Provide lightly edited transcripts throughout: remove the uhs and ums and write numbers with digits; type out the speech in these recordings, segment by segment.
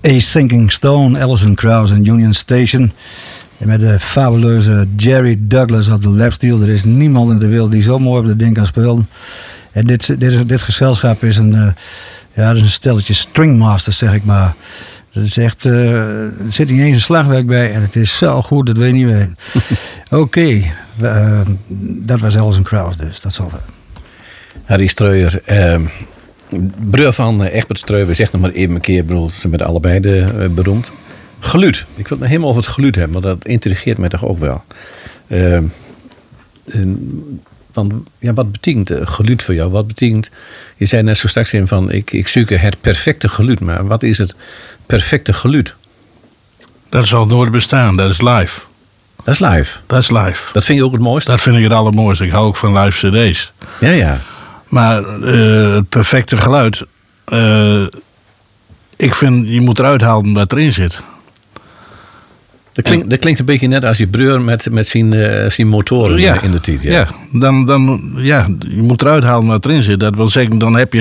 A Sinking Stone, Alison Krauss en Union Station. En met de fabuleuze Jerry Douglas op de lapsteel. Er is niemand in de wereld die zo mooi op dat ding kan spelen. En dit gezelschap is dat is een stelletje stringmasters, zeg ik maar. Dat is echt, er zit niet eens een slagwerk bij. En het is zo goed, dat weet je niet weten. Oké, dat was Alison Krauss dus, dat zover. Harry Streuer, broer van Egbert Streuer, we zeggen nog maar even een keer, bedoel, ze zijn allebei beroemd. Geluid, ik wil het helemaal over het geluid hebben, want dat intrigeert mij toch ook wel. Wat betekent geluid voor jou? Wat betekent, je zei net zo straks in van, ik zoek het perfecte geluid, maar wat is het perfecte geluid? Dat zal nooit bestaan, dat is live. Dat is live? Dat is live. Dat vind je ook het mooiste? Dat vind ik het allermooiste. Ik hou ook van live cd's. Ja. Maar het perfecte geluid, ik vind, je moet eruit halen wat erin zit. Dat klinkt een beetje net als je broer met zijn motoren in de tijd. Ja, je moet eruit halen wat erin zit. Dat wil zeggen, dan heb je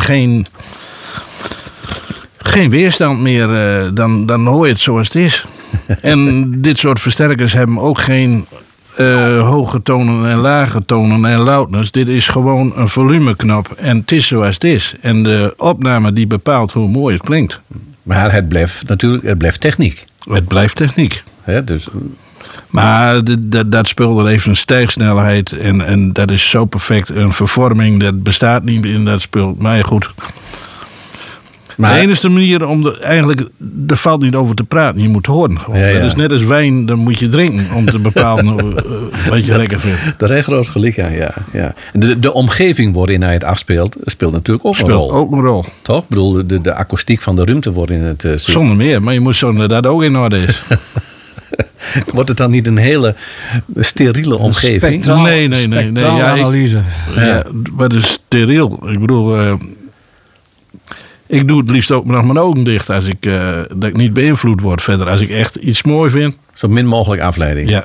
geen weerstand meer. Dan hoor je het zoals het is. En dit soort versterkers hebben ook geen hoge tonen en lage tonen en loudness. Dit is gewoon een volumeknop. En het is zoals het is. En de opname die bepaalt hoe mooi het klinkt. Maar het blijft techniek. Het blijft techniek. Ja, dus... Maar dat spul dat heeft een stijgsnelheid en dat is zo perfect. Een vervorming, dat bestaat niet in dat spul. Maar ja, goed. Maar de enige manier om er valt niet over te praten. Je moet horen. Ja. Dat is net als wijn, dan moet je drinken om te bepalen wat je lekker vindt. Dat is echt groot gelijk aan, ja. En de omgeving waarin hij het afspeelt, speelt natuurlijk ook een rol. Ook een rol. Toch? Ik bedoel, de akoestiek van de ruimte wordt in het... Zonder meer, maar je moet zorgen dat dat ook in orde is. Wordt het dan niet een hele steriele omgeving? Nee. Spectraalanalyse. Wat is steriel? Ik bedoel... ik doe het liefst ook nog mijn ogen dicht als dat ik niet beïnvloed word verder. Als ik echt iets mooi vind. Zo min mogelijk afleiding. Ja.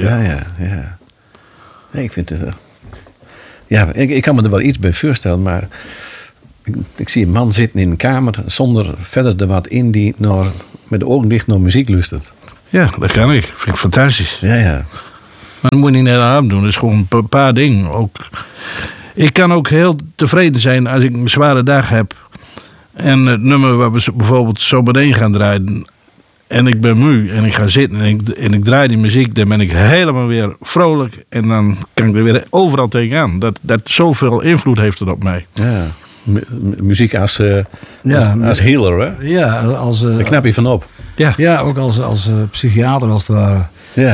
Nee, ik vind het... ik kan me er wel iets bij voorstellen, maar... Ik zie een man zitten in een kamer zonder verder er wat in die met de ogen dicht naar muziek luistert. Ja, dat kan ik. Vind ik fantastisch. Ja. Maar dat moet je niet net aan doen. Dat is gewoon een paar dingen. Ook, ik kan ook heel tevreden zijn als ik een zware dag heb. En het nummer waar we bijvoorbeeld zo meteen gaan draaien. En ik ben moe en ik ga zitten en ik draai die muziek. Dan ben ik helemaal weer vrolijk. En dan kan ik er weer overal tegenaan. Dat zoveel invloed heeft het op mij. Ja. Muziek als healer, hè? Ja, daar knap je van op. Ja, ook als psychiater als het ware. Ja.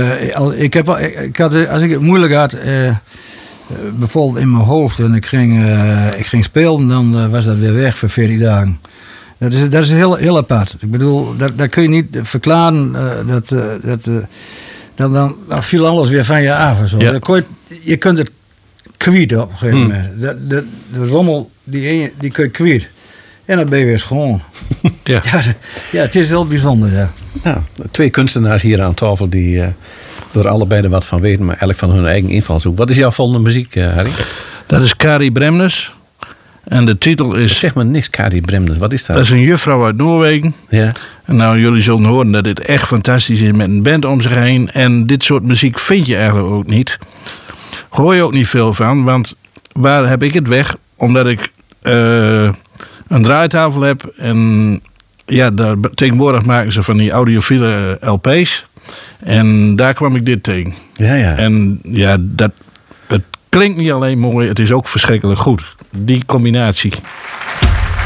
Als ik het moeilijk had, bijvoorbeeld in mijn hoofd en ik ging spelen, dan was dat weer weg voor 14 dagen. Dat is heel apart. Ik bedoel, dat kun je niet verklaren. Dan viel alles weer van je af. En zo. Ja. Je kunt het kwijt op een gegeven moment. De rommel, die kun je kwijt. En dan ben je weer schoon. Ja. Ja, het is heel bijzonder, ja. Nou, 2 kunstenaars hier aan tafel die er allebei er wat van weten, maar eigenlijk van hun eigen invalshoek. Wat is jouw volgende muziek, Harry? Dat is Kari Bremnes. En de titel is... Zeg maar niks, Kari Bremnes. Wat is dat? Dat is een juffrouw uit Noorwegen. Ja. En nou, jullie zullen horen dat dit echt fantastisch is met een band om zich heen. En dit soort muziek vind je eigenlijk ook niet. Hoor je ook niet veel van, want waar heb ik het weg? Omdat ik een draaitafel heb en ja, tegenwoordig maken ze van die audiofiele LP's. En daar kwam ik dit tegen. Ja. En ja, het klinkt niet alleen mooi, het is ook verschrikkelijk goed. Die combinatie.